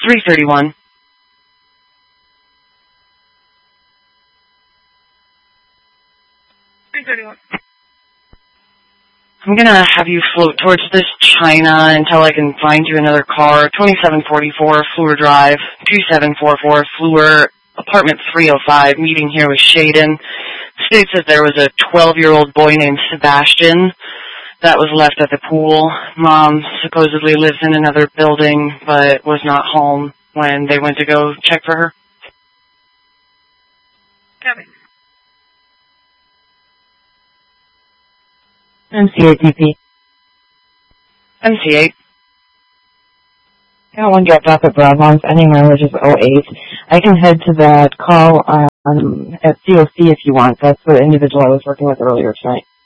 331. I'm going to have you float towards this China until I can find you another car. 2744 Fleur Drive, 2744 Fleur, apartment 305, meeting here with Shaden. States that there was a 12-year-old boy named Sebastian that was left at the pool. Mom supposedly lives in another building, but was not home when they went to go check for her. Copy. MC8 DP. MC8. Got one dropped off at Broadlawn, ending mileage is 08. I can head to that call at COC if you want. That's the individual I was working with earlier tonight.